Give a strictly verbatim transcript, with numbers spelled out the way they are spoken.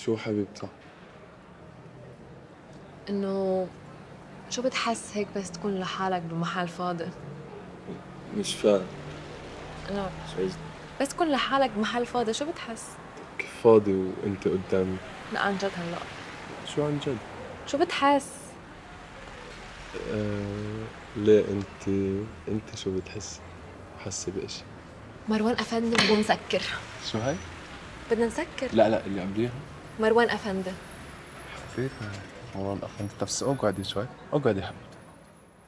شو حبيبتي؟ إنه شو بتحس هيك بس تكون لحالك بمحل فاضي؟ مش فاهم. إنه شو قصدك؟ بس تكون لحالك بمحل فاضي شو بتحس؟ كيف فاضي وانت قدامي؟ لأ عن جد هلأ شو عن جد؟ شو بتحس؟ آه... ليه انت انت شو بتحسي؟ حاسة بإشي؟ مروان أفندي بدنا نسكر. شو هاي؟ بدنا نسكر. لا لا اللي قبليها مروان أفندي. حبيتها. والله الأخ انت بس اقعدي شوي، اقعدي يا حبيبتي.